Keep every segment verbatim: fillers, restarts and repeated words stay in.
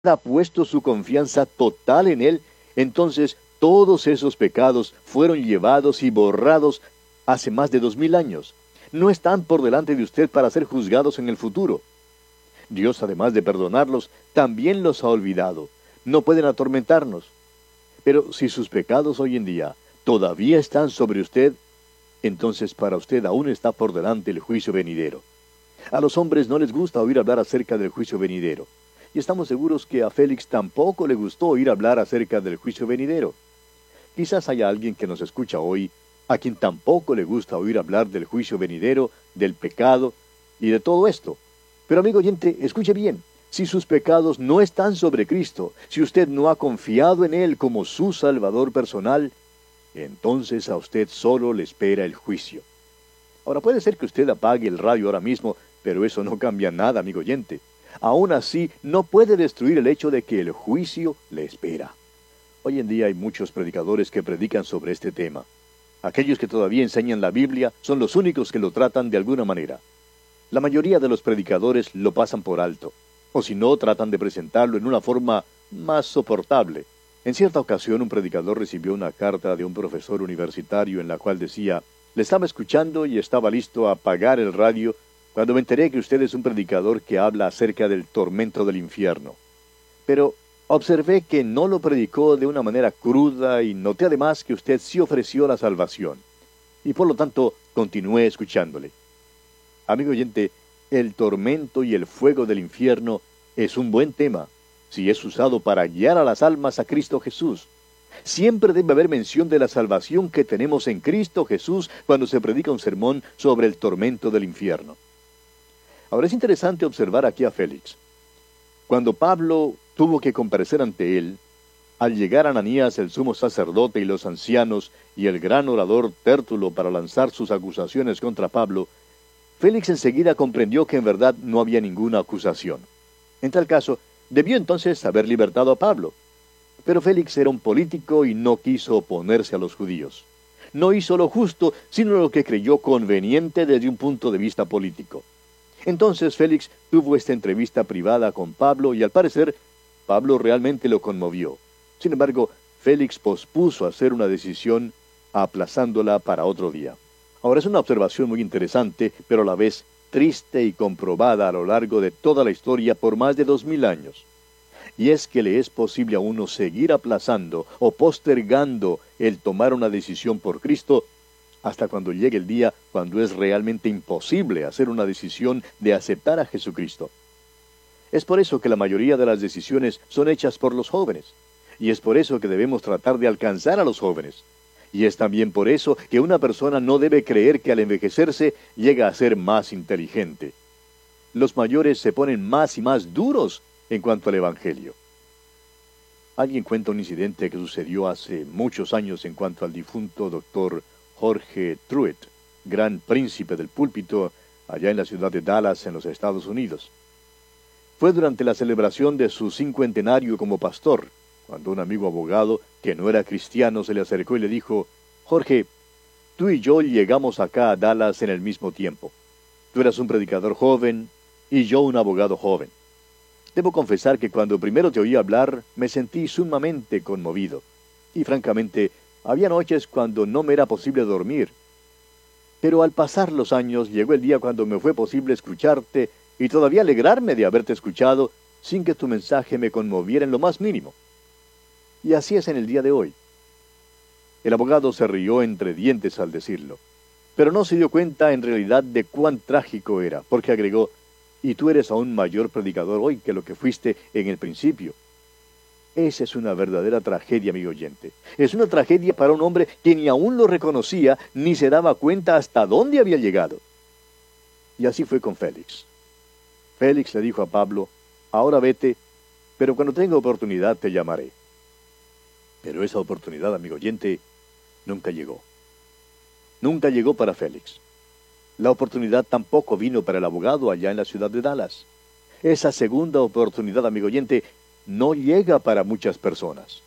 ha puesto su confianza total en Él, entonces todos esos pecados fueron llevados y borrados hace más de dos mil años. No están por delante de usted para ser juzgados en el futuro. Dios, además de perdonarlos, también los ha olvidado. No pueden atormentarnos. Pero si sus pecados hoy en día todavía están sobre usted, entonces para usted aún está por delante el juicio venidero. A los hombres no les gusta oír hablar acerca del juicio venidero. Y estamos seguros que a Félix tampoco le gustó oír hablar acerca del juicio venidero. Quizás haya alguien que nos escucha hoy, a quien tampoco le gusta oír hablar del juicio venidero, del pecado y de todo esto. Pero amigo oyente, escuche bien. Si sus pecados no están sobre Cristo, si usted no ha confiado en Él como su Salvador personal, entonces a usted solo le espera el juicio. Ahora puede ser que usted apague el radio ahora mismo, pero eso no cambia nada, amigo oyente. Aún así, no puede destruir el hecho de que el juicio le espera. Hoy en día hay muchos predicadores que predican sobre este tema. Aquellos que todavía enseñan la Biblia son los únicos que lo tratan de alguna manera. La mayoría de los predicadores lo pasan por alto, o si no, tratan de presentarlo en una forma más soportable. En cierta ocasión, un predicador recibió una carta de un profesor universitario en la cual decía: le estaba escuchando y estaba listo a apagar el radio cuando me enteré que usted es un predicador que habla acerca del tormento del infierno. Pero observé que no lo predicó de una manera cruda y noté además que usted sí ofreció la salvación. Y por lo tanto, continué escuchándole. Amigo oyente, el tormento y el fuego del infierno es un buen tema, si es usado para guiar a las almas a Cristo Jesús. Siempre debe haber mención de la salvación que tenemos en Cristo Jesús cuando se predica un sermón sobre el tormento del infierno. Ahora es interesante observar aquí a Félix. Cuando Pablo tuvo que comparecer ante él, al llegar Ananías el sumo sacerdote y los ancianos y el gran orador Tértulo para lanzar sus acusaciones contra Pablo, Félix enseguida comprendió que en verdad no había ninguna acusación. En tal caso, debió entonces haber libertado a Pablo. Pero Félix era un político y no quiso oponerse a los judíos. No hizo lo justo, sino lo que creyó conveniente desde un punto de vista político. Entonces Félix tuvo esta entrevista privada con Pablo y al parecer Pablo realmente lo conmovió. Sin embargo, Félix pospuso hacer una decisión aplazándola para otro día. Ahora es una observación muy interesante, pero a la vez triste y comprobada a lo largo de toda la historia por más de dos mil años. Y es que le es posible a uno seguir aplazando o postergando el tomar una decisión por Cristo hasta cuando llegue el día cuando es realmente imposible hacer una decisión de aceptar a Jesucristo. Es por eso que la mayoría de las decisiones son hechas por los jóvenes, y es por eso que debemos tratar de alcanzar a los jóvenes. Y es también por eso que una persona no debe creer que al envejecerse llega a ser más inteligente. Los mayores se ponen más y más duros en cuanto al Evangelio. Alguien cuenta un incidente que sucedió hace muchos años en cuanto al difunto doctor Jorge Truett, gran príncipe del púlpito allá en la ciudad de Dallas, en los Estados Unidos. Fue durante la celebración de su cincuentenario como pastor, cuando un amigo abogado, que no era cristiano, se le acercó y le dijo: Jorge, tú y yo llegamos acá a Dallas en el mismo tiempo. Tú eras un predicador joven y yo un abogado joven. Debo confesar que cuando primero te oí hablar, me sentí sumamente conmovido. Y francamente, había noches cuando no me era posible dormir. Pero al pasar los años, llegó el día cuando me fue posible escucharte y todavía alegrarme de haberte escuchado sin que tu mensaje me conmoviera en lo más mínimo. Y así es en el día de hoy. El abogado se rió entre dientes al decirlo, pero no se dio cuenta en realidad de cuán trágico era, porque agregó: y tú eres aún mayor predicador hoy que lo que fuiste en el principio. Esa es una verdadera tragedia, amigo oyente. Es una tragedia para un hombre que ni aún lo reconocía, ni se daba cuenta hasta dónde había llegado. Y así fue con Félix. Félix le dijo a Pablo: ahora vete, pero cuando tenga oportunidad te llamaré. Pero esa oportunidad, amigo oyente, nunca llegó. Nunca llegó para Félix. La oportunidad tampoco vino para el abogado allá en la ciudad de Dallas. Esa segunda oportunidad, amigo oyente, no llega para muchas personas.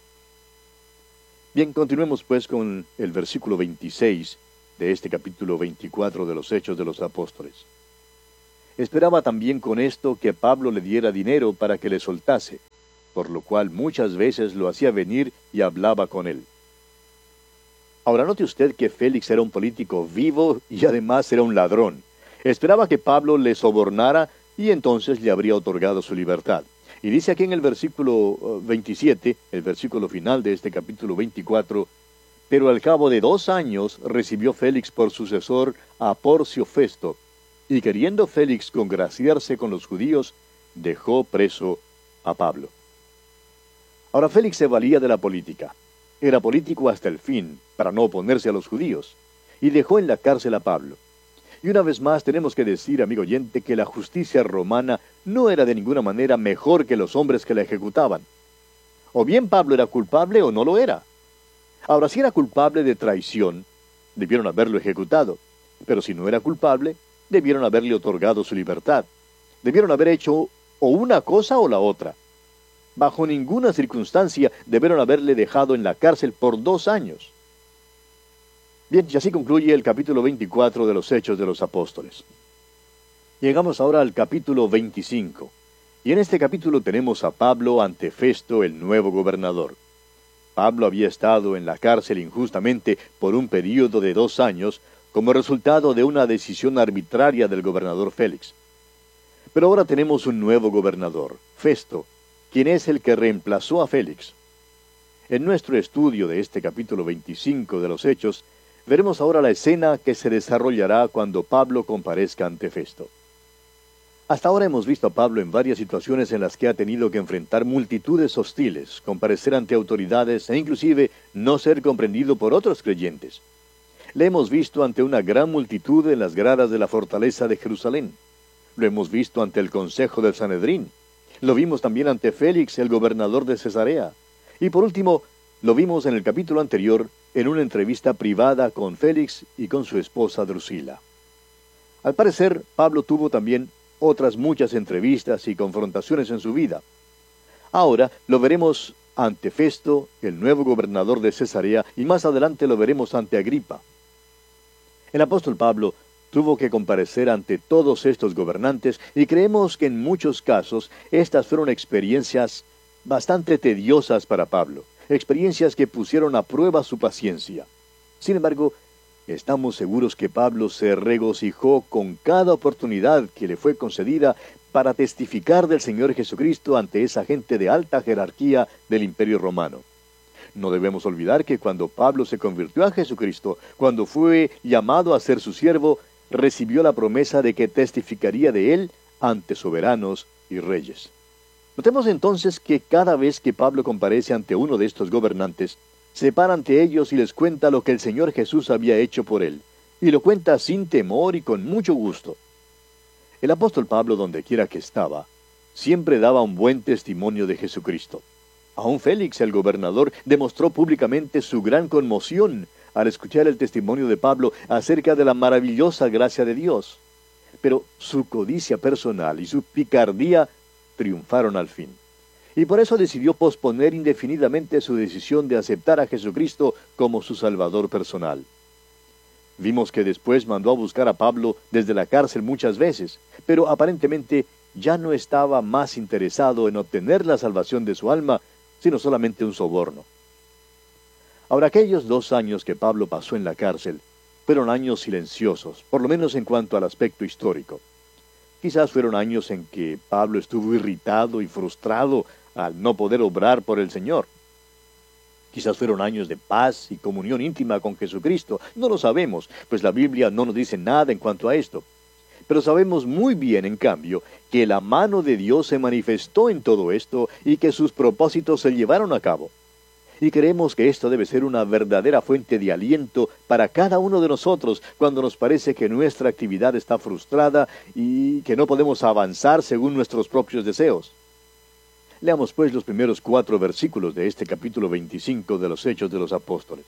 Bien, continuemos pues con el versículo veintiséis de este capítulo veinticuatro de los Hechos de los Apóstoles. Esperaba también con esto que Pablo le diera dinero para que le soltase, por lo cual muchas veces lo hacía venir y hablaba con él. Ahora note usted que Félix era un político vivo y además era un ladrón. Esperaba que Pablo le sobornara y entonces le habría otorgado su libertad. Y dice aquí en el versículo veintisiete, el versículo final de este capítulo veinticuatro, pero al cabo de dos años recibió Félix por sucesor a Porcio Festo, y queriendo Félix congraciarse con los judíos, dejó preso a Pablo. Ahora Félix se valía de la política. Era político hasta el fin, para no oponerse a los judíos, y dejó en la cárcel a Pablo. Y una vez más tenemos que decir, amigo oyente, que la justicia romana no era de ninguna manera mejor que los hombres que la ejecutaban. O bien Pablo era culpable o no lo era. Ahora, si era culpable de traición, debieron haberlo ejecutado, pero si no era culpable, debieron haberle otorgado su libertad. Debieron haber hecho o una cosa o la otra. Bajo ninguna circunstancia debieron haberle dejado en la cárcel por dos años. Bien, y así concluye el capítulo veinticuatro de los Hechos de los Apóstoles. Llegamos ahora al capítulo veinticinco, y en este capítulo tenemos a Pablo ante Festo, el nuevo gobernador. Pablo había estado en la cárcel injustamente por un período de dos años, como resultado de una decisión arbitraria del gobernador Félix. Pero ahora tenemos un nuevo gobernador, Festo, quien es el que reemplazó a Félix. En nuestro estudio de este capítulo veinticinco de los Hechos, veremos ahora la escena que se desarrollará cuando Pablo comparezca ante Festo. Hasta ahora hemos visto a Pablo en varias situaciones en las que ha tenido que enfrentar multitudes hostiles, comparecer ante autoridades e inclusive no ser comprendido por otros creyentes. Le hemos visto ante una gran multitud en las gradas de la fortaleza de Jerusalén. Lo hemos visto ante el consejo del Sanedrín. Lo vimos también ante Félix, el gobernador de Cesarea. Y por último, lo vimos en el capítulo anterior en una entrevista privada con Félix y con su esposa Drusila. Al parecer, Pablo tuvo también otras muchas entrevistas y confrontaciones en su vida. Ahora lo veremos ante Festo, el nuevo gobernador de Cesarea, y más adelante lo veremos ante Agripa. El apóstol Pablo tuvo que comparecer ante todos estos gobernantes y creemos que en muchos casos estas fueron experiencias bastante tediosas para Pablo, experiencias que pusieron a prueba su paciencia. Sin embargo, estamos seguros que Pablo se regocijó con cada oportunidad que le fue concedida para testificar del Señor Jesucristo ante esa gente de alta jerarquía del Imperio Romano. No debemos olvidar que cuando Pablo se convirtió a Jesucristo, cuando fue llamado a ser su siervo, recibió la promesa de que testificaría de él ante soberanos y reyes. Notemos entonces que cada vez que Pablo comparece ante uno de estos gobernantes, se para ante ellos y les cuenta lo que el Señor Jesús había hecho por él, y lo cuenta sin temor y con mucho gusto. El apóstol Pablo, donde quiera que estaba, siempre daba un buen testimonio de Jesucristo. Aún Félix, el gobernador, demostró públicamente su gran conmoción al escuchar el testimonio de Pablo acerca de la maravillosa gracia de Dios. Pero su codicia personal y su picardía triunfaron al fin. Y por eso decidió posponer indefinidamente su decisión de aceptar a Jesucristo como su Salvador personal. Vimos que después mandó a buscar a Pablo desde la cárcel muchas veces, pero aparentemente ya no estaba más interesado en obtener la salvación de su alma, sino solamente un soborno. Ahora, aquellos dos años que Pablo pasó en la cárcel fueron años silenciosos, por lo menos en cuanto al aspecto histórico. Quizás fueron años en que Pablo estuvo irritado y frustrado al no poder obrar por el Señor. Quizás fueron años de paz y comunión íntima con Jesucristo. No lo sabemos, pues la Biblia no nos dice nada en cuanto a esto. Pero sabemos muy bien, en cambio, que la mano de Dios se manifestó en todo esto y que sus propósitos se llevaron a cabo. Y creemos que esto debe ser una verdadera fuente de aliento para cada uno de nosotros cuando nos parece que nuestra actividad está frustrada y que no podemos avanzar según nuestros propios deseos. Leamos pues los primeros cuatro versículos de este capítulo veinticinco de los Hechos de los Apóstoles.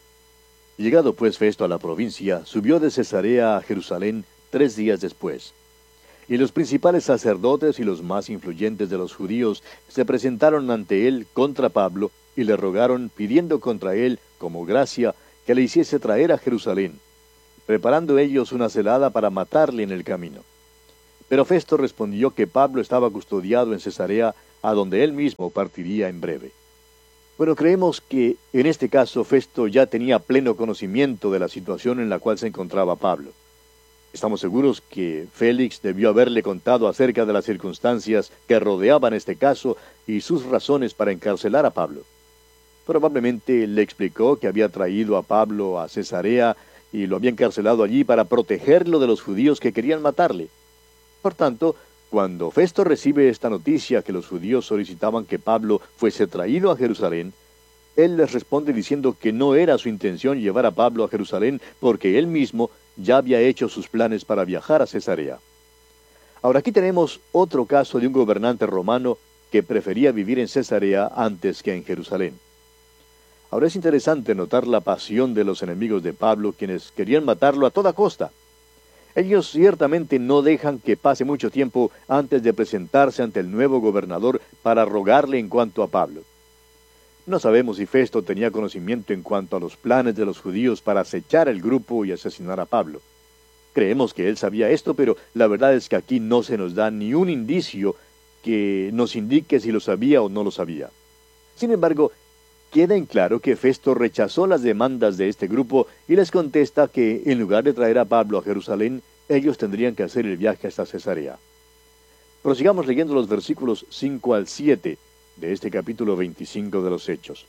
Llegado pues Festo a la provincia, subió de Cesarea a Jerusalén tres días después. Y los principales sacerdotes y los más influyentes de los judíos se presentaron ante él contra Pablo y le rogaron, pidiendo contra él, como gracia, que le hiciese traer a Jerusalén, preparando ellos una celada para matarle en el camino. Pero Festo respondió que Pablo estaba custodiado en Cesarea, a donde él mismo partiría en breve. Bueno, creemos que en este caso Festo ya tenía pleno conocimiento de la situación en la cual se encontraba Pablo. Estamos seguros que Félix debió haberle contado acerca de las circunstancias que rodeaban este caso y sus razones para encarcelar a Pablo. Probablemente le explicó que había traído a Pablo a Cesarea y lo había encarcelado allí para protegerlo de los judíos que querían matarle. Por tanto, cuando Festo recibe esta noticia que los judíos solicitaban que Pablo fuese traído a Jerusalén, él les responde diciendo que no era su intención llevar a Pablo a Jerusalén porque él mismo ya había hecho sus planes para viajar a Cesarea. Ahora aquí tenemos otro caso de un gobernante romano que prefería vivir en Cesarea antes que en Jerusalén. Ahora es interesante notar la pasión de los enemigos de Pablo, quienes querían matarlo a toda costa. Ellos ciertamente no dejan que pase mucho tiempo antes de presentarse ante el nuevo gobernador para rogarle en cuanto a Pablo. No sabemos si Festo tenía conocimiento en cuanto a los planes de los judíos para acechar el grupo y asesinar a Pablo. Creemos que él sabía esto, pero la verdad es que aquí no se nos da ni un indicio que nos indique si lo sabía o no lo sabía. Sin embargo, queda en claro que Festo rechazó las demandas de este grupo y les contesta que, en lugar de traer a Pablo a Jerusalén, ellos tendrían que hacer el viaje hasta Cesarea. Prosigamos leyendo los versículos cinco al siete de este capítulo veinticinco de los Hechos.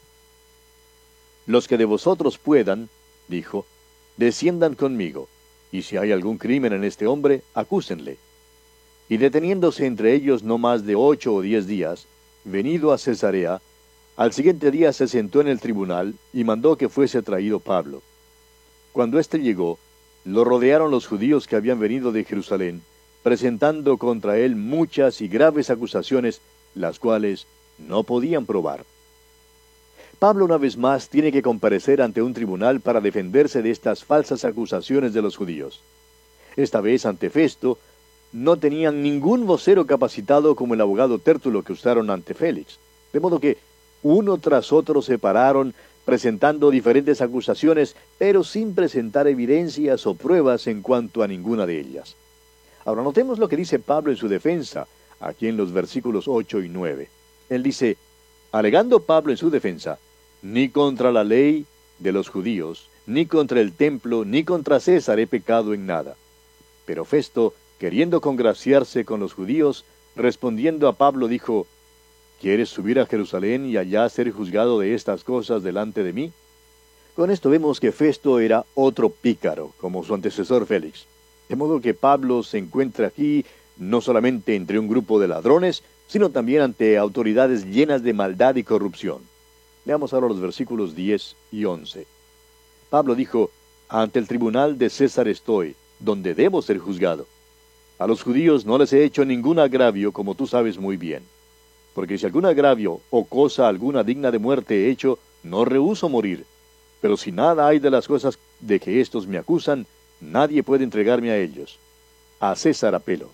Los que de vosotros puedan, dijo, desciendan conmigo, y si hay algún crimen en este hombre, acúsenle. Y deteniéndose entre ellos no más de ocho o diez días, venido a Cesarea, al siguiente día se sentó en el tribunal y mandó que fuese traído Pablo. Cuando éste llegó, lo rodearon los judíos que habían venido de Jerusalén, presentando contra él muchas y graves acusaciones, las cuales no podían probar. Pablo una vez más tiene que comparecer ante un tribunal para defenderse de estas falsas acusaciones de los judíos. Esta vez ante Festo, no tenían ningún vocero capacitado como el abogado Tértulo que usaron ante Félix, de modo que uno tras otro se pararon, presentando diferentes acusaciones, pero sin presentar evidencias o pruebas en cuanto a ninguna de ellas. Ahora notemos lo que dice Pablo en su defensa, aquí en los versículos ocho y nueve. Él dice, alegando Pablo en su defensa, ni contra la ley de los judíos, ni contra el templo, ni contra César he pecado en nada. Pero Festo, queriendo congraciarse con los judíos, respondiendo a Pablo, dijo, ¿quieres subir a Jerusalén y allá ser juzgado de estas cosas delante de mí? Con esto vemos que Festo era otro pícaro, como su antecesor Félix. De modo que Pablo se encuentra aquí no solamente entre un grupo de ladrones, sino también ante autoridades llenas de maldad y corrupción. Leamos ahora los versículos diez y once. Pablo dijo, ante el tribunal de César estoy, donde debo ser juzgado. A los judíos no les he hecho ningún agravio, como tú sabes muy bien. Porque si algún agravio o cosa alguna digna de muerte he hecho, no rehúso morir. Pero si nada hay de las cosas de que éstos me acusan, nadie puede entregarme a ellos. A César apelo.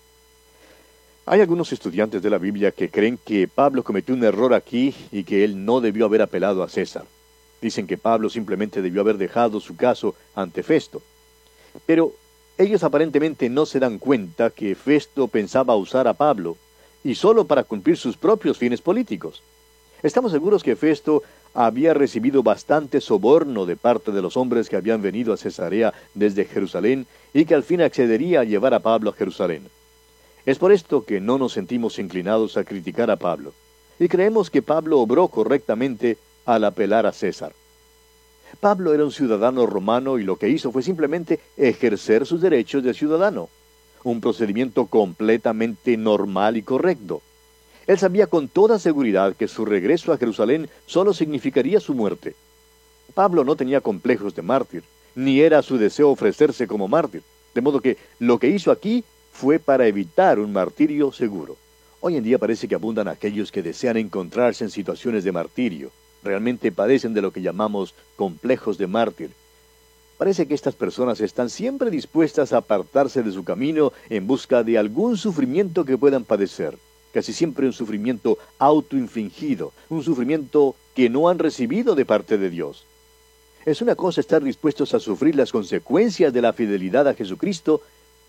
Hay algunos estudiantes de la Biblia que creen que Pablo cometió un error aquí y que él no debió haber apelado a César. Dicen que Pablo simplemente debió haber dejado su caso ante Festo. Pero ellos aparentemente no se dan cuenta que Festo pensaba usar a Pablo, y solo para cumplir sus propios fines políticos. Estamos seguros que Festo había recibido bastante soborno de parte de los hombres que habían venido a Cesarea desde Jerusalén y que al fin accedería a llevar a Pablo a Jerusalén. Es por esto que no nos sentimos inclinados a criticar a Pablo, y creemos que Pablo obró correctamente al apelar a César. Pablo era un ciudadano romano y lo que hizo fue simplemente ejercer sus derechos de ciudadano. Un procedimiento completamente normal y correcto. Él sabía con toda seguridad que su regreso a Jerusalén solo significaría su muerte. Pablo no tenía complejos de mártir, ni era su deseo ofrecerse como mártir, de modo que lo que hizo aquí fue para evitar un martirio seguro. Hoy en día parece que abundan aquellos que desean encontrarse en situaciones de martirio. Realmente padecen de lo que llamamos complejos de mártir. Parece que estas personas están siempre dispuestas a apartarse de su camino en busca de algún sufrimiento que puedan padecer. Casi siempre un sufrimiento autoinfligido, un sufrimiento que no han recibido de parte de Dios. Es una cosa estar dispuestos a sufrir las consecuencias de la fidelidad a Jesucristo,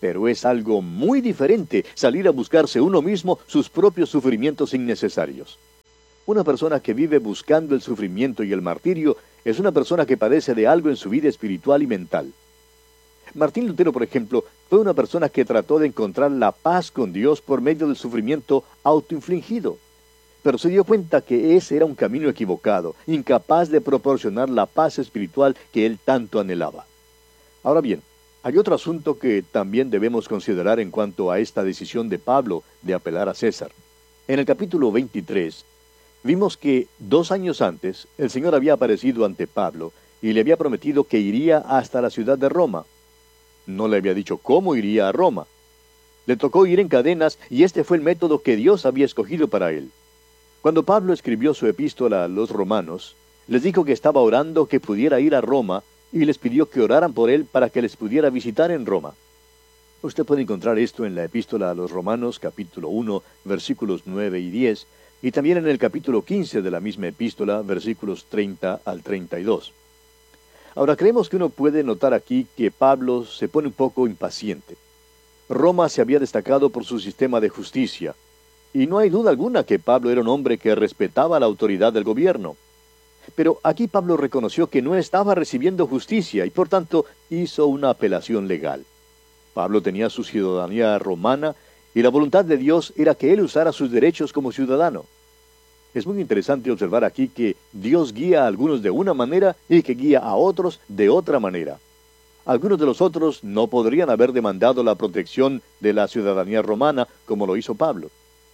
Pero es algo muy diferente salir a buscarse uno mismo sus propios sufrimientos innecesarios. Una persona que vive buscando el sufrimiento y el martirio es una persona que padece de algo en su vida espiritual y mental. Martín Lutero, por ejemplo, fue una persona que trató de encontrar la paz con Dios por medio del sufrimiento autoinfligido. Pero se dio cuenta que ese era un camino equivocado, incapaz de proporcionar la paz espiritual que él tanto anhelaba. Ahora bien, hay otro asunto que también debemos considerar en cuanto a esta decisión de Pablo de apelar a César. En el capítulo veintitrés, vimos que dos años antes el Señor había aparecido ante Pablo y le había prometido que iría hasta la ciudad de Roma. No le había dicho cómo iría a Roma. Le tocó ir en cadenas y este fue el método que Dios había escogido para él. Cuando Pablo escribió su epístola a los romanos, les dijo que estaba orando que pudiera ir a Roma y les pidió que oraran por él para que les pudiera visitar en Roma. Usted puede encontrar esto en la epístola a los romanos, capítulo uno, versículos nueve y diez, y también en el capítulo quince de la misma epístola, versículos treinta al treinta y dos. Ahora, creemos que uno puede notar aquí que Pablo se pone un poco impaciente. Roma se había destacado por su sistema de justicia, y no hay duda alguna que Pablo era un hombre que respetaba la autoridad del gobierno. Pero aquí Pablo reconoció que no estaba recibiendo justicia y por tanto hizo una apelación legal. Pablo tenía su ciudadanía romana y la voluntad de Dios era que él usara sus derechos como ciudadano. Es muy interesante observar aquí que Dios guía a algunos de una manera y que guía a otros de otra manera. Algunos de los otros no podrían haber demandado la protección de la ciudadanía romana como lo hizo Pablo.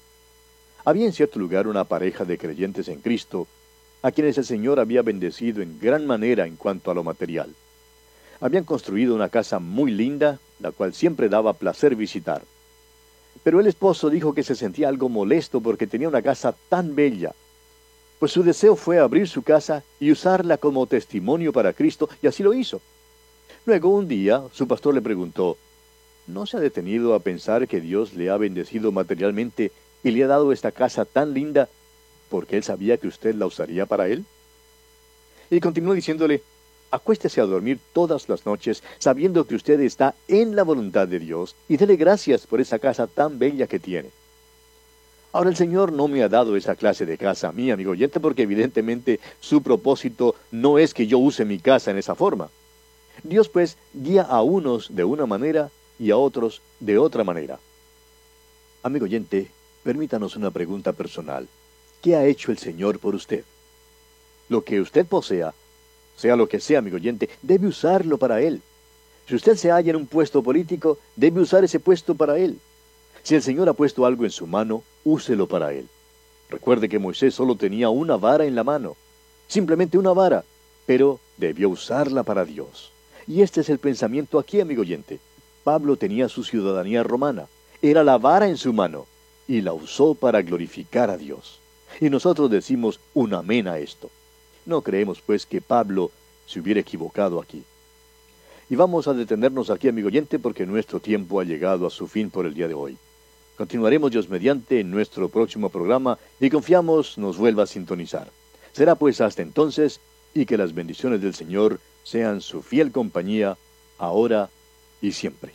Había en cierto lugar una pareja de creyentes en Cristo, a quienes el Señor había bendecido en gran manera en cuanto a lo material. Habían construido una casa muy linda, la cual siempre daba placer visitar. Pero el esposo dijo que se sentía algo molesto porque tenía una casa tan bella, pues su deseo fue abrir su casa y usarla como testimonio para Cristo, y así lo hizo. Luego, un día, su pastor le preguntó, ¿no se ha detenido a pensar que Dios le ha bendecido materialmente y le ha dado esta casa tan linda porque él sabía que usted la usaría para él? Y continuó diciéndole, acuéstese a dormir todas las noches sabiendo que usted está en la voluntad de Dios y dele gracias por esa casa tan bella que tiene. Ahora el Señor no me ha dado esa clase de casa a mí, amigo oyente, porque evidentemente su propósito no es que yo use mi casa en esa forma. Dios pues guía a unos de una manera y a otros de otra manera. Amigo oyente, permítanos una pregunta personal. ¿Qué ha hecho el Señor por usted? Lo que usted posea, sea lo que sea, amigo oyente, debe usarlo para Él. Si usted se halla en un puesto político, debe usar ese puesto para Él. Si el Señor ha puesto algo en su mano, úselo para Él. Recuerde que Moisés solo tenía una vara en la mano, simplemente una vara, pero debió usarla para Dios. Y este es el pensamiento aquí, amigo oyente. Pablo tenía su ciudadanía romana, era la vara en su mano, y la usó para glorificar a Dios. Y nosotros decimos un amén a esto. No creemos, pues, que Pablo se hubiera equivocado aquí. Y vamos a detenernos aquí, amigo oyente, porque nuestro tiempo ha llegado a su fin por el día de hoy. Continuaremos, Dios mediante, en nuestro próximo programa y confiamos nos vuelva a sintonizar. Será pues hasta entonces, y que las bendiciones del Señor sean su fiel compañía, ahora y siempre.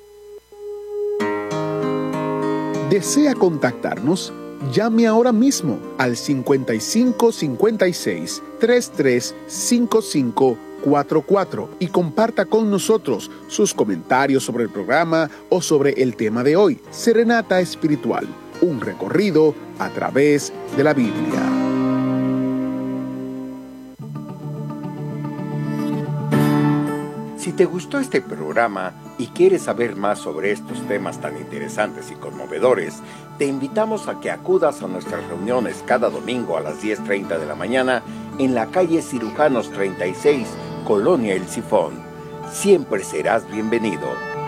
¿Desea contactarnos? Llame ahora mismo al cincuenta y cinco cincuenta y seis, treinta y tres cincuenta y cinco cuarenta y cuatro y comparta con nosotros sus comentarios sobre el programa o sobre el tema de hoy. Serenata Espiritual, un recorrido a través de la Biblia. Si te gustó este programa y quieres saber más sobre estos temas tan interesantes y conmovedores, te invitamos a que acudas a nuestras reuniones cada domingo a las diez treinta de la mañana en la calle Cirujanos treinta y seis, Colonia El Sifón. Siempre serás bienvenido.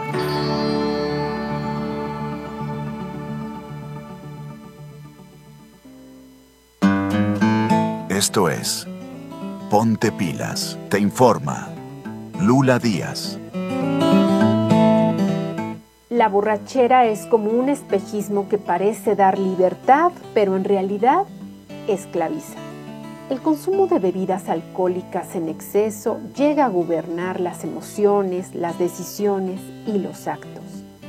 Esto es Ponte Pilas, te informa Lula Díaz. La borrachera es como un espejismo que parece dar libertad, pero en realidad esclaviza. El consumo de bebidas alcohólicas en exceso llega a gobernar las emociones, las decisiones y los actos.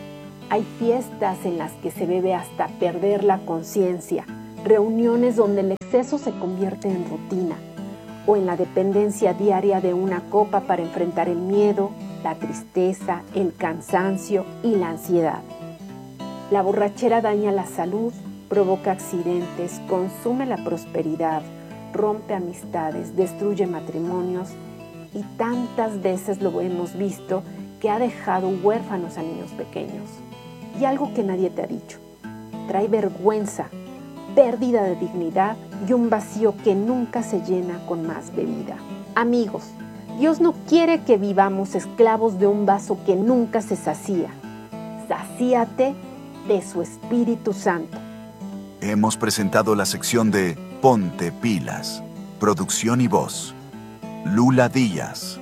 Hay fiestas en las que se bebe hasta perder la conciencia, reuniones donde el exceso se convierte en rutina, o en la dependencia diaria de una copa para enfrentar el miedo, la tristeza, el cansancio y la ansiedad. La borrachera daña la salud, provoca accidentes, consume la prosperidad, rompe amistades, destruye matrimonios y tantas veces lo hemos visto que ha dejado huérfanos a niños pequeños. Y algo que nadie te ha dicho, trae vergüenza, pérdida de dignidad y un vacío que nunca se llena con más bebida. Amigos, Dios no quiere que vivamos esclavos de un vaso que nunca se sacía. Sacíate de su Espíritu Santo. Hemos presentado la sección de Ponte Pilas. Producción y voz, Lula Díaz.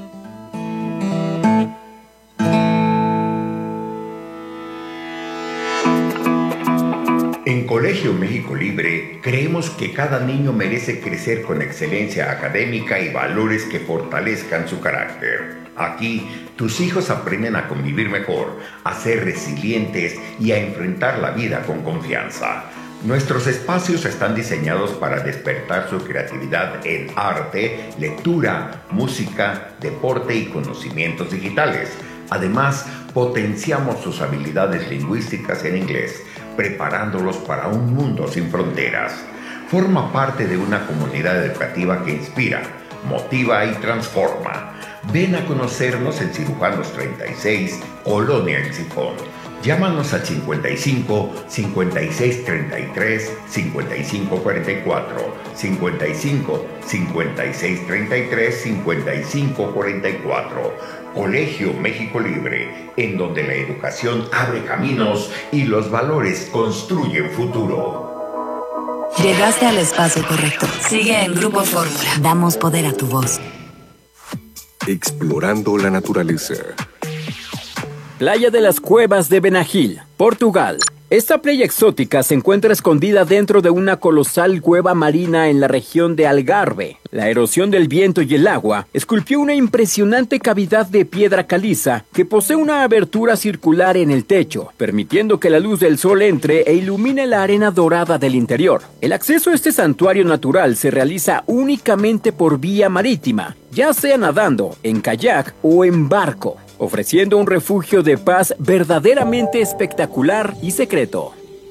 En Colegio México Libre creemos que cada niño merece crecer con excelencia académica y valores que fortalezcan su carácter. Aquí, tus hijos aprenden a convivir mejor, a ser resilientes y a enfrentar la vida con confianza. Nuestros espacios están diseñados para despertar su creatividad en arte, lectura, música, deporte y conocimientos digitales. Además, potenciamos sus habilidades lingüísticas en inglés, preparándolos para un mundo sin fronteras. Forma parte de una comunidad educativa que inspira, motiva y transforma. Ven a conocernos en Cirujanos treinta y seis, Colonia El Sifón. Llámanos al cincuenta y cinco, cincuenta y seis treinta y tres, cincuenta y cinco cuarenta y cuatro, cincuenta y cinco, cincuenta y seis treinta y tres, cincuenta y cinco cuarenta y cuatro. Colegio México Libre, en donde la educación abre caminos y los valores construyen futuro. Llegaste al espacio correcto. Sigue en Grupo Fórmula. Damos poder a tu voz. Explorando la naturaleza. Playa de las Cuevas de Benagil, Portugal. Esta playa exótica se encuentra escondida dentro de una colosal cueva marina en la región de Algarve. La erosión del viento y el agua esculpió una impresionante cavidad de piedra caliza que posee una abertura circular en el techo, permitiendo que la luz del sol entre e ilumine la arena dorada del interior. El acceso a este santuario natural se realiza únicamente por vía marítima, ya sea nadando, en kayak o en barco, ofreciendo un refugio de paz verdaderamente espectacular y secreto.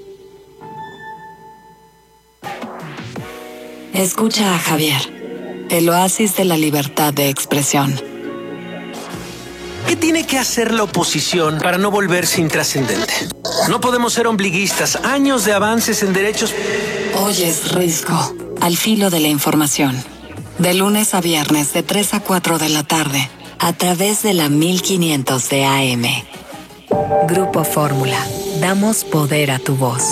Escucha a Javier, el oasis de la libertad de expresión. ¿Qué tiene que hacer la oposición para no volverse intrascendente? No podemos ser ombliguistas. Años de avances en derechos... Oyes Risco, al filo de la información. De lunes a viernes de tres a cuatro de la tarde. A través de la mil quinientos de A M. Grupo Fórmula. Damos poder a tu voz.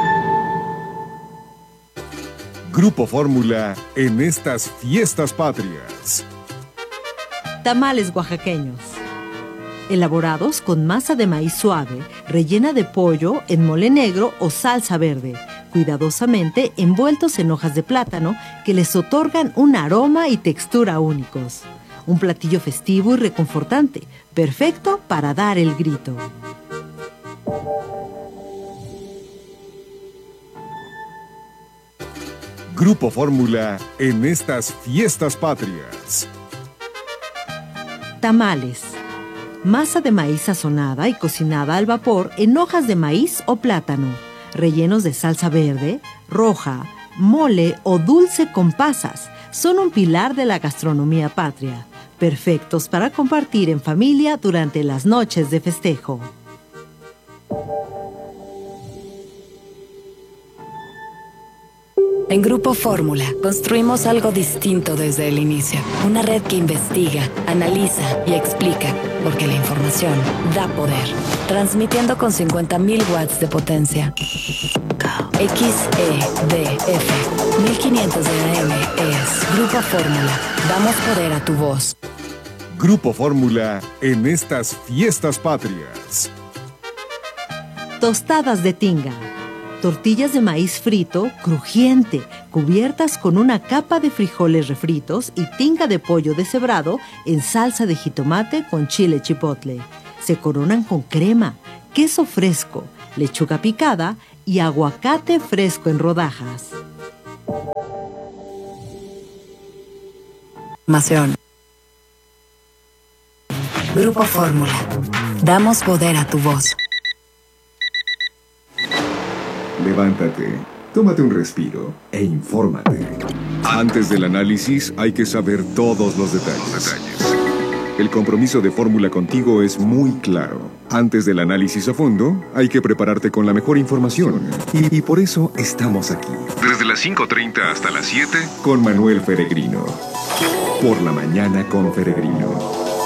Grupo Fórmula en estas fiestas patrias. Tamales oaxaqueños. Elaborados con masa de maíz suave, rellena de pollo en mole negro o salsa verde, cuidadosamente envueltos en hojas de plátano que les otorgan un aroma y textura únicos. Un platillo festivo y reconfortante, perfecto para dar el grito. Grupo Fórmula en estas fiestas patrias. Tamales. Masa de maíz sazonada y cocinada al vapor en hojas de maíz o plátano, rellenos de salsa verde, roja, mole o dulce con pasas. Son un pilar de la gastronomía patria, perfectos para compartir en familia durante las noches de festejo. En Grupo Fórmula construimos algo distinto desde el inicio. Una red que investiga, analiza y explica, porque la información da poder. Transmitiendo con cincuenta mil watts de potencia. X E D F mil quinientos de A M es Grupo Fórmula. Damos poder a tu voz. Grupo Fórmula en estas fiestas patrias. Tostadas de tinga. Tortillas de maíz frito, crujiente, cubiertas con una capa de frijoles refritos y tinga de pollo deshebrado en salsa de jitomate con chile chipotle. Se coronan con crema, queso fresco, lechuga picada y aguacate fresco en rodajas. Información. Grupo Fórmula. Damos poder a tu voz. Levántate, tómate un respiro e infórmate. Antes del análisis hay que saber todos los detalles. El compromiso de Fórmula contigo es muy claro. Antes del análisis a fondo, hay que prepararte con la mejor información. Y, y por eso estamos aquí. Desde las cinco treinta hasta las siete, con Manuel Feregrino. Por la mañana con Feregrino.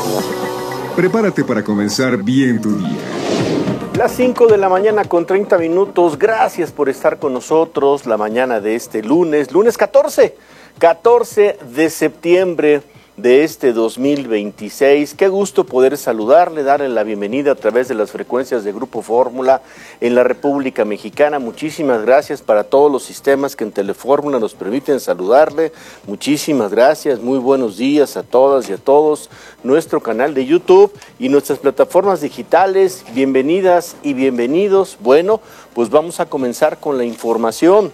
Prepárate para comenzar bien tu día. Las cinco de la mañana con treinta minutos. Gracias por estar con nosotros la mañana de este lunes. Lunes catorce. catorce de septiembre de este dos mil veintiséis. Qué gusto poder saludarle, darle la bienvenida a través de las frecuencias de Grupo Fórmula en la República Mexicana. Muchísimas gracias para todos los sistemas que en Telefórmula nos permiten saludarle. Muchísimas gracias, muy buenos días a todas y a todos. Nuestro canal de YouTube y nuestras plataformas digitales, bienvenidas y bienvenidos. Bueno, pues vamos a comenzar con la información.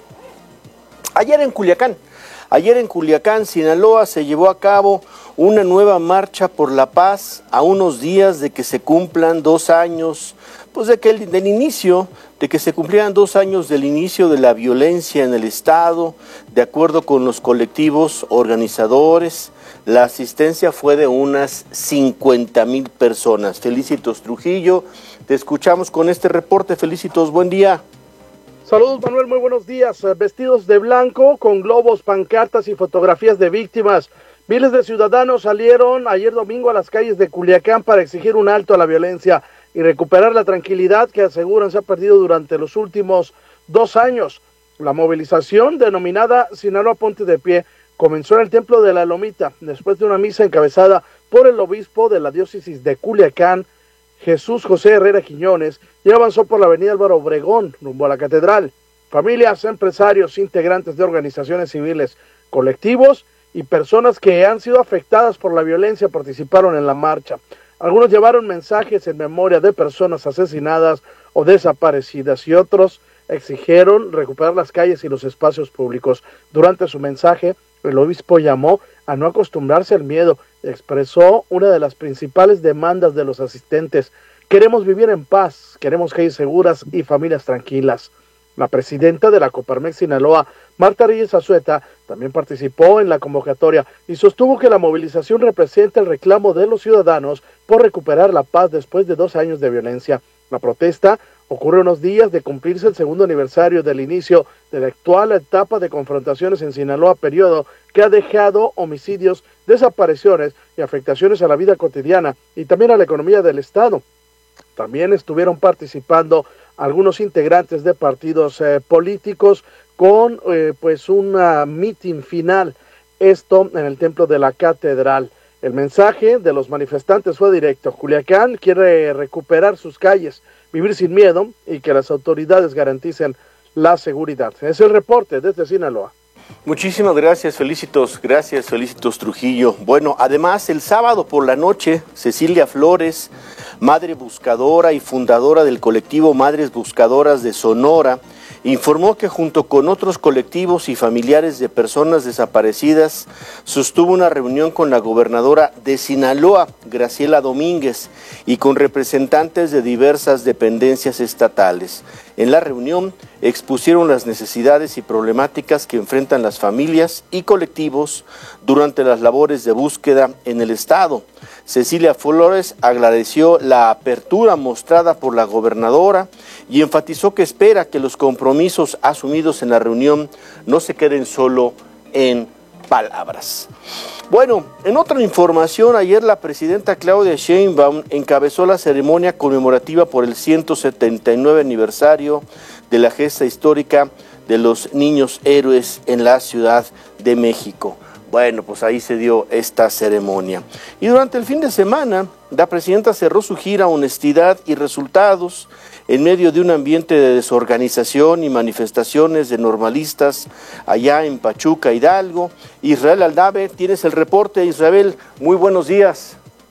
Ayer en Culiacán, Ayer en Culiacán, Sinaloa, se llevó a cabo una nueva marcha por la paz a unos días de que se cumplan dos años, pues de que el, del inicio, de que se cumplieran dos años del inicio de la violencia en el Estado, de acuerdo con los colectivos organizadores. La asistencia fue de unas cincuenta mil personas. Felicitos Trujillo, te escuchamos con este reporte. Felicitos, buen día. Saludos Manuel, muy buenos días. Vestidos de blanco, con globos, pancartas y fotografías de víctimas. Miles de ciudadanos salieron ayer domingo a las calles de Culiacán para exigir un alto a la violencia y recuperar la tranquilidad que aseguran se ha perdido durante los últimos dos años. La movilización, denominada Sinaloa Ponte de Pie, comenzó en el Templo de la Lomita, después de una misa encabezada por el obispo de la diócesis de Culiacán, Jesús José Herrera Quiñones, y avanzó por la avenida Álvaro Obregón, rumbo a la catedral. Familias, empresarios, integrantes de organizaciones civiles, colectivos y personas que han sido afectadas por la violencia participaron en la marcha. Algunos llevaron mensajes en memoria de personas asesinadas o desaparecidas y otros exigieron recuperar las calles y los espacios públicos. Durante su mensaje, el obispo llamó a no acostumbrarse al miedo y expresó una de las principales demandas de los asistentes. Queremos vivir en paz, queremos calles seguras y familias tranquilas. La presidenta de la Coparmex Sinaloa, Marta Reyes Azueta, también participó en la convocatoria y sostuvo que la movilización representa el reclamo de los ciudadanos por recuperar la paz después de dos años de violencia. La protesta ocurre unos días de cumplirse el segundo aniversario del inicio de la actual etapa de confrontaciones en Sinaloa, periodo que ha dejado homicidios, desapariciones y afectaciones a la vida cotidiana y también a la economía del Estado. También estuvieron participando algunos integrantes de partidos eh, políticos con eh, pues un mitin final, esto en el templo de la catedral. El mensaje de los manifestantes fue directo. Culiacán quiere recuperar sus calles, vivir sin miedo y que las autoridades garanticen la seguridad. Es el reporte desde Sinaloa. Muchísimas gracias, Felicitos, gracias, Felicitos Trujillo. Bueno, además, el sábado por la noche, Cecilia Flores, madre buscadora y fundadora del colectivo Madres Buscadoras de Sonora, informó que junto con otros colectivos y familiares de personas desaparecidas, sostuvo una reunión con la gobernadora de Sinaloa, Graciela Domínguez, y con representantes de diversas dependencias estatales. En la reunión expusieron las necesidades y problemáticas que enfrentan las familias y colectivos durante las labores de búsqueda en el estado. Cecilia Flores agradeció la apertura mostrada por la gobernadora y enfatizó que espera que los compromisos asumidos en la reunión no se queden solo en palabras. Bueno, en otra información, ayer la presidenta Claudia Sheinbaum encabezó la ceremonia conmemorativa por el ciento setenta y nueve aniversario de la gesta histórica de los niños héroes en la Ciudad de México. Bueno, pues ahí se dio esta ceremonia. Y durante el fin de semana, la presidenta cerró su gira Honestidad y Resultados en medio de un ambiente de desorganización y manifestaciones de normalistas allá en Pachuca, Hidalgo. Israel Aldave, tienes el reporte. Israel, muy buenos días.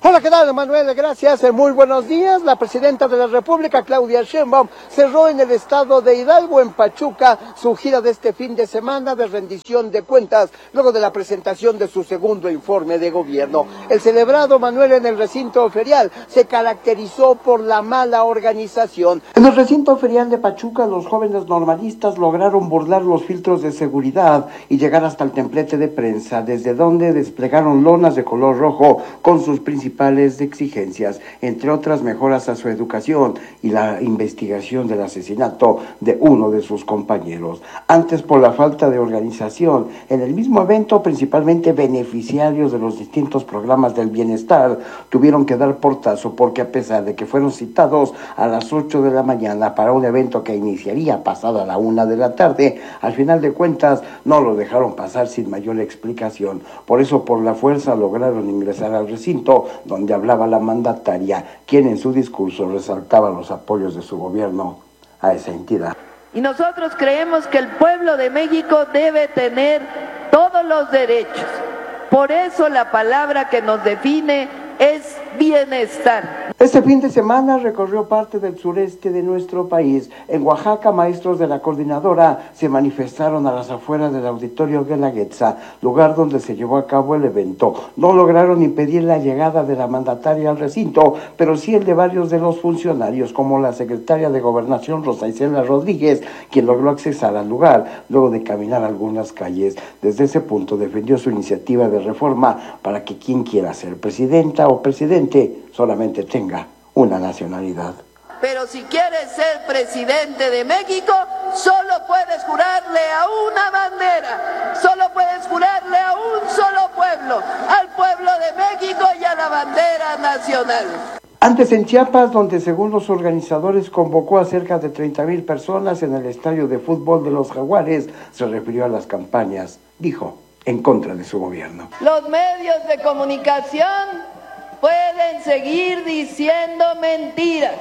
Hola, ¿qué tal, Manuel? Gracias. Muy buenos días. La presidenta de la República, Claudia Sheinbaum, cerró en el estado de Hidalgo, en Pachuca, su gira de este fin de semana de rendición de cuentas, luego de la presentación de su segundo informe de gobierno. El celebrado, Manuel, en el recinto ferial se caracterizó por la mala organización. En el recinto ferial de Pachuca, los jóvenes normalistas lograron burlar los filtros de seguridad y llegar hasta el templete de prensa, desde donde desplegaron lonas de color rojo con sus principales exigencias, entre otras mejoras a su educación y la investigación del asesinato de uno de sus compañeros. Antes, por la falta de organización, en el mismo evento, principalmente beneficiarios de los distintos programas del bienestar tuvieron que dar portazo porque, a pesar de que fueron citados a las ocho de la mañana para un evento que iniciaría pasada la una de la tarde, al final de cuentas no lo dejaron pasar sin mayor explicación. Por eso, por la fuerza, lograron ingresar al recinto donde hablaba la mandataria, quien en su discurso resaltaba los apoyos de su gobierno a esa entidad. Y nosotros creemos que el pueblo de México debe tener todos los derechos. Por eso la palabra que nos define es bienestar. Este fin de semana recorrió parte del sureste de nuestro país. En Oaxaca, maestros de la coordinadora se manifestaron a las afueras del auditorio Guelaguetza, lugar donde se llevó a cabo el evento. No lograron impedir la llegada de la mandataria al recinto, pero sí el de varios de los funcionarios, como la secretaria de Gobernación, Rosa Isela Rodríguez, quien logró accesar al lugar luego de caminar algunas calles. Desde ese punto defendió su iniciativa de reforma para que quien quiera ser presidenta o presidente solamente tenga una nacionalidad. Pero si quieres ser presidente de México, solo puedes jurarle a una bandera, solo puedes jurarle a un solo pueblo, al pueblo de México y a la bandera nacional. Antes en Chiapas, donde según los organizadores convocó a cerca de treinta mil personas en el estadio de fútbol de los Jaguares, se refirió a las campañas, dijo, en contra de su gobierno. Los medios de comunicación pueden seguir diciendo mentiras.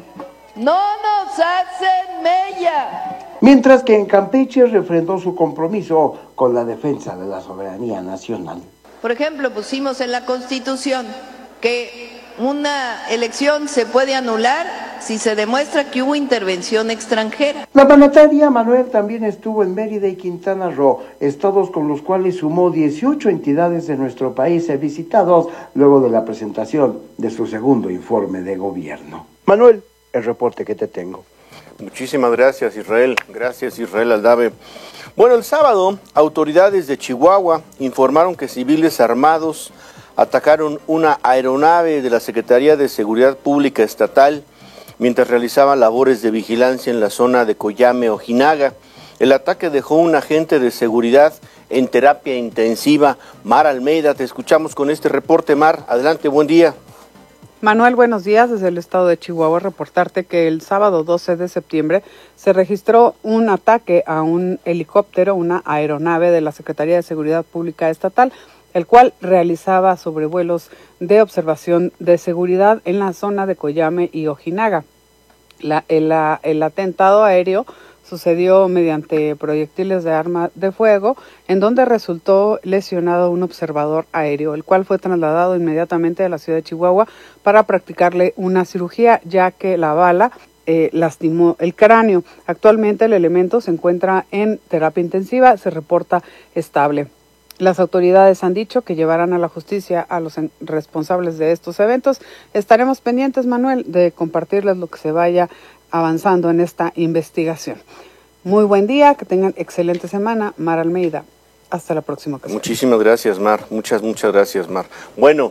No nos hacen mella. Mientras que en Campeche refrendó su compromiso con la defensa de la soberanía nacional. Por ejemplo, pusimos en la Constitución que una elección se puede anular si se demuestra que hubo intervención extranjera. La mandataria Manuel también estuvo en Mérida y Quintana Roo, estados con los cuales sumó dieciocho entidades de nuestro país visitados luego de la presentación de su segundo informe de gobierno. Manuel, el reporte que te tengo. Muchísimas gracias, Israel. Gracias, Israel Aldave. Bueno, el sábado, autoridades de Chihuahua informaron que civiles armados atacaron una aeronave de la Secretaría de Seguridad Pública Estatal mientras realizaban labores de vigilancia en la zona de Coyame, Ojinaga. El ataque dejó un agente de seguridad en terapia intensiva. Mar Almeida, te escuchamos con este reporte. Mar, adelante, buen día. Manuel, buenos días. Desde el estado de Chihuahua, reportarte que el sábado doce de septiembre se registró un ataque a un helicóptero, una aeronave de la Secretaría de Seguridad Pública Estatal, el cual realizaba sobrevuelos de observación de seguridad en la zona de Coyame y Ojinaga. La, el, la, el atentado aéreo sucedió mediante proyectiles de arma de fuego, en donde resultó lesionado un observador aéreo, el cual fue trasladado inmediatamente a la ciudad de Chihuahua para practicarle una cirugía, ya que la bala eh, lastimó el cráneo. Actualmente el elemento se encuentra en terapia intensiva, se reporta estable. Las autoridades han dicho que llevarán a la justicia a los responsables de estos eventos. Estaremos pendientes, Manuel, de compartirles lo que se vaya avanzando en esta investigación. Muy buen día, que tengan excelente semana. Mar Almeida, hasta la próxima ocasión. Muchísimas gracias, Mar. Muchas, muchas gracias, Mar. Bueno,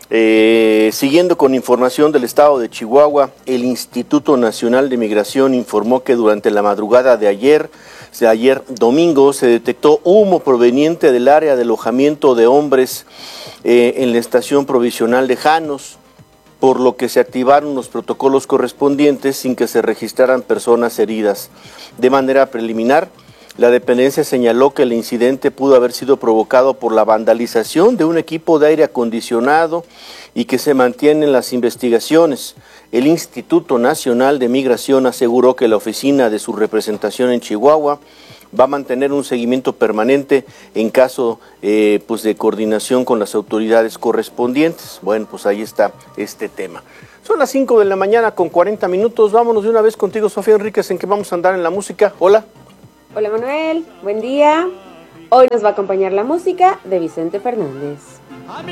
eh, siguiendo con información del estado de Chihuahua, el Instituto Nacional de Migración informó que durante la madrugada de ayer, de ayer domingo, se detectó humo proveniente del área de alojamiento de hombres eh, en la estación provisional de Janos, por lo que se activaron los protocolos correspondientes sin que se registraran personas heridas. De manera preliminar, la dependencia señaló que el incidente pudo haber sido provocado por la vandalización de un equipo de aire acondicionado y que se mantienen las investigaciones. El Instituto Nacional de Migración aseguró que la oficina de su representación en Chihuahua va a mantener un seguimiento permanente en caso eh, pues de coordinación con las autoridades correspondientes. Bueno, pues ahí está este tema. Son las cinco de la mañana con cuarenta minutos. Vámonos de una vez contigo, Sofía Enríquez, en qué vamos a andar en la música. Hola. Hola Manuel, buen día. Hoy nos va a acompañar la música de Vicente Fernández.